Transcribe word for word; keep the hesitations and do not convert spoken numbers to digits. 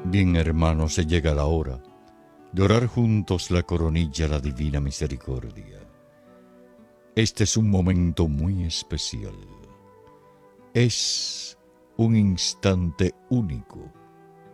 Bien, hermanos, se llega la hora de orar juntos la coronilla a la divina misericordia. Este es un momento muy especial. Es un instante único